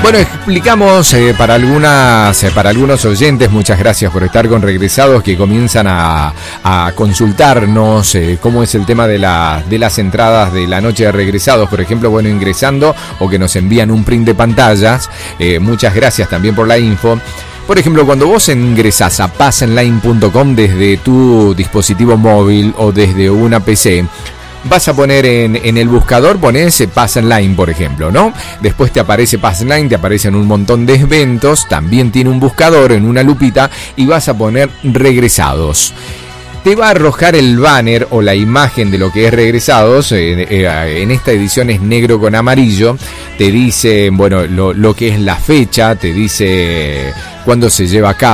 Bueno, explicamos para algunos oyentes, muchas gracias por estar con Regresados, que comienzan a consultarnos cómo es el tema de las entradas de la noche de Regresados, por ejemplo, bueno, ingresando o que nos envían un print de pantallas. Muchas gracias también por la info. Por ejemplo, cuando vos ingresás a passenline.com desde tu dispositivo móvil o desde una PC, vas a poner en el buscador, ponés Passenline, por ejemplo, ¿no? Después te aparece Passenline, te aparecen un montón de eventos, también tiene un buscador en una lupita y vas a poner Regresados. Te va a arrojar el banner o la imagen de lo que es Regresados. En esta edición es negro con amarillo. Te dice, bueno, lo que es la fecha, te dice cuándo se lleva a cabo.